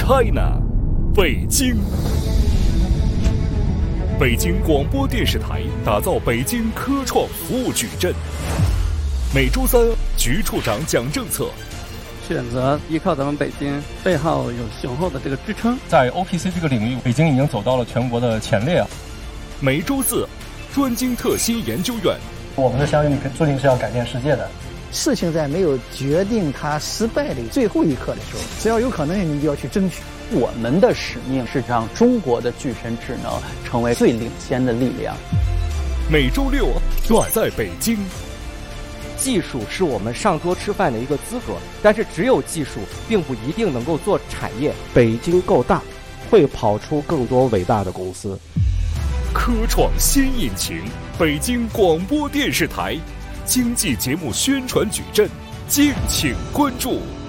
China， 北京。北京广播电视台打造北京科创服务矩阵。每周三，局处长讲政策。 选择依靠咱们北京，背后有雄厚的这个支撑。 在 OPC 这个领域，北京已经走到了全国的前列。 每周四，专精特新研究院。 我们的相遇注定是要改变世界的。 事情在没有决定它失败的最后一刻的时候，只要有可能，你就要去争取。 我们的使命是让中国的具身智能成为最领先的力量。 每周六，我在北京。 技术是我们上桌吃饭的一个资格，但是只有技术并不一定能够做产业。 北京够大，会跑出更多伟大的公司。 科创新引擎，北京广播电视台经济节目宣传矩阵，敬请关注。